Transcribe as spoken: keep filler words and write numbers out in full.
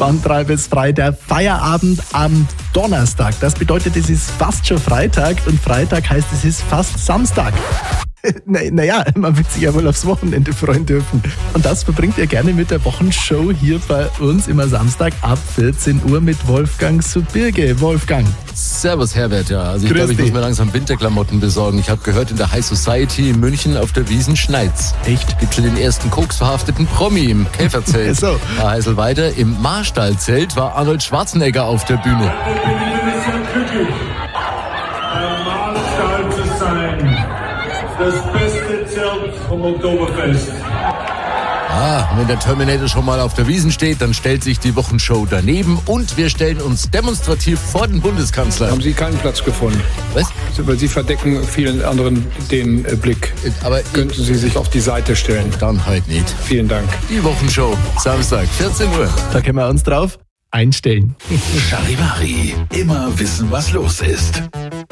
Spanntraubes frei, der Feierabend am Donnerstag. Das bedeutet, es ist fast schon Freitag und Freitag heißt, es ist fast Samstag. Naja, man wird sich ja wohl aufs Wochenende freuen dürfen. Und das verbringt ihr gerne mit der Wochenshow hier bei uns immer Samstag ab vierzehn Uhr mit Wolfgang Subirge. Wolfgang. Servus Herbert, ja. Also ich Grüß glaube, ich dich. muss mir langsam Winterklamotten besorgen. Ich habe gehört, in der High Society in München auf der Wiesn schneit's. Echt? Gibt schon den ersten koksverhafteten Promi im Käferzelt. So. Da heißt weiter, im Marstallzelt war Arnold Schwarzenegger auf der Bühne. Ich bin ein bisschen glücklich, am Marstall zu sein. Das beste Zelt vom Oktoberfest. Ah, wenn der Terminator schon mal auf der Wiesn steht, dann stellt sich die Wochenshow daneben und wir stellen uns demonstrativ vor den Bundeskanzler. Haben Sie keinen Platz gefunden? Was? Weil Sie verdecken vielen anderen den äh, Blick. Aber Könnten Sie sich auf die Seite stellen? dann halt nicht. Vielen Dank. Die Wochenshow, Samstag, vierzehn Uhr. Da können wir uns drauf einstellen. Charivari. Immer wissen, was los ist.